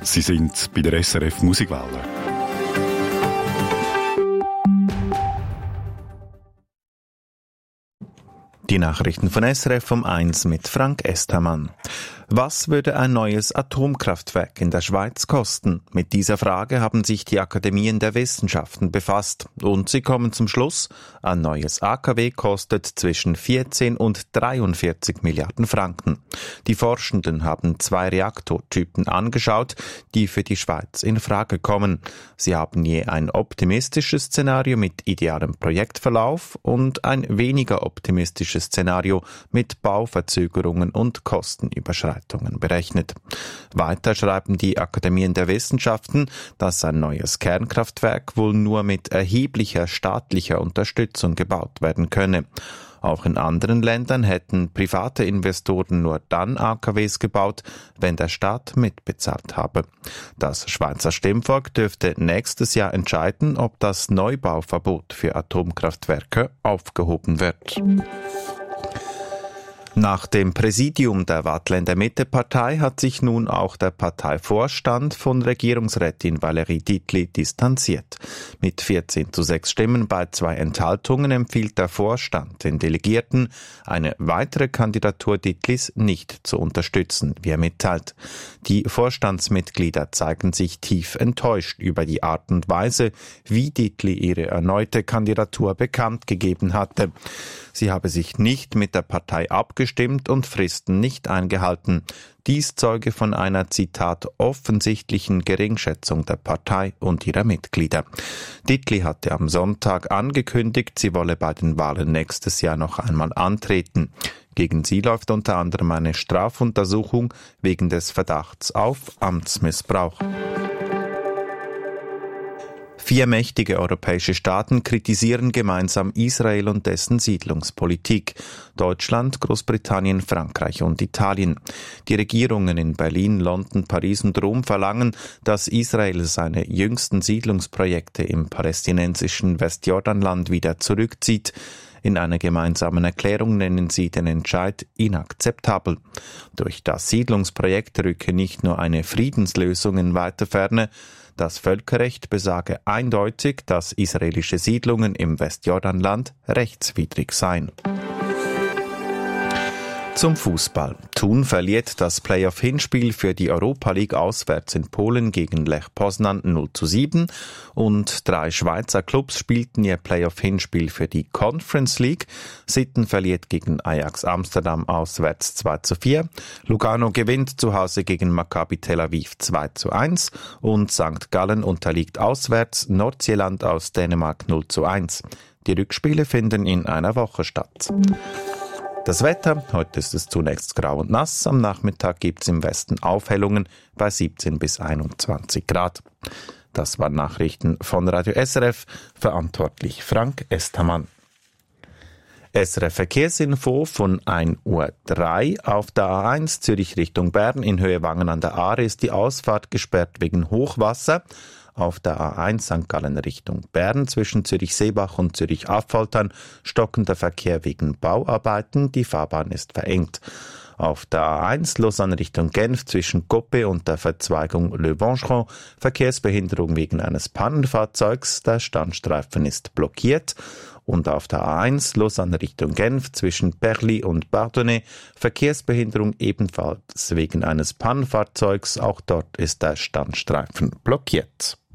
Sie sind bei der SRF Musikwelle. Die Nachrichten von SRF um 1 mit Frank Estermann. Was würde ein neues Atomkraftwerk in der Schweiz kosten? Mit dieser Frage haben sich die Akademien der Wissenschaften befasst. Und sie kommen zum Schluss, ein neues AKW kostet zwischen 14 und 43 Milliarden Franken. Die Forschenden haben 2 Reaktortypen angeschaut, die für die Schweiz in Frage kommen. Sie haben je ein optimistisches Szenario mit idealem Projektverlauf und ein weniger optimistisches Szenario mit Bauverzögerungen und Kostenüberschreitungen berechnet. Weiter schreiben die Akademien der Wissenschaften, dass ein neues Kernkraftwerk wohl nur mit erheblicher staatlicher Unterstützung gebaut werden könne. Auch in anderen Ländern hätten private Investoren nur dann AKWs gebaut, wenn der Staat mitbezahlt habe. Das Schweizer Stimmvolk dürfte nächstes Jahr entscheiden, ob das Neubauverbot für Atomkraftwerke aufgehoben wird. Nach dem Präsidium der Waadtländer Mitte-Partei hat sich nun auch der Parteivorstand von Regierungsrätin Valérie Dietli distanziert. Mit 14:6 Stimmen bei 2 Enthaltungen empfiehlt der Vorstand den Delegierten, eine weitere Kandidatur Dietlis nicht zu unterstützen, wie er mitteilt. Die Vorstandsmitglieder zeigen sich tief enttäuscht über die Art und Weise, wie Dietli ihre erneute Kandidatur bekannt gegeben hatte. Sie habe sich nicht mit der Partei abgestimmt und Fristen nicht eingehalten. Dies zeuge von einer, Zitat, offensichtlichen Geringschätzung der Partei und ihrer Mitglieder. Dietli hatte am Sonntag angekündigt, sie wolle bei den Wahlen nächstes Jahr noch einmal antreten. Gegen sie läuft unter anderem eine Strafuntersuchung wegen des Verdachts auf Amtsmissbrauch. 4 mächtige europäische Staaten kritisieren gemeinsam Israel und dessen Siedlungspolitik. Deutschland, Großbritannien, Frankreich und Italien. Die Regierungen in Berlin, London, Paris und Rom verlangen, dass Israel seine jüngsten Siedlungsprojekte im palästinensischen Westjordanland wieder zurückzieht. In einer gemeinsamen Erklärung nennen sie den Entscheid inakzeptabel. Durch das Siedlungsprojekt rücke nicht nur eine Friedenslösung in weiter Ferne, das Völkerrecht besage eindeutig, dass israelische Siedlungen im Westjordanland rechtswidrig seien. Zum Fußball. Thun verliert das Playoff-Hinspiel für die Europa League auswärts in Polen gegen Lech Poznan 0:7 und 3 Schweizer Clubs spielten ihr Playoff-Hinspiel für die Conference League. Sitten verliert gegen Ajax Amsterdam auswärts 2:4. Lugano gewinnt zu Hause gegen Maccabi Tel Aviv 2:1 und St. Gallen unterliegt auswärts Nordsjælland aus Dänemark 0:1. Die Rückspiele finden in einer Woche statt. Das Wetter, heute ist es zunächst grau und nass, am Nachmittag gibt es im Westen Aufhellungen bei 17 bis 21 Grad. Das waren Nachrichten von Radio SRF, verantwortlich Frank Estermann. SRF Verkehrsinfo von 1:03 Uhr. Auf der A1 Zürich Richtung Bern in Höhe Wangen an der Aare ist die Ausfahrt gesperrt wegen Hochwasser. Auf der A1 St. Gallen Richtung Bern zwischen Zürich-Seebach und Zürich-Affoltern stockender Verkehr wegen Bauarbeiten. Die Fahrbahn ist verengt. Auf der A1 Lausanne Richtung Genf zwischen Coppe und der Verzweigung Le Vancheron Verkehrsbehinderung wegen eines Pannenfahrzeugs. Der Standstreifen ist blockiert. Und auf der A1 Lausanne Richtung Genf zwischen Perly und Bardonnay Verkehrsbehinderung ebenfalls wegen eines Pannenfahrzeugs. Auch dort ist der Standstreifen blockiert.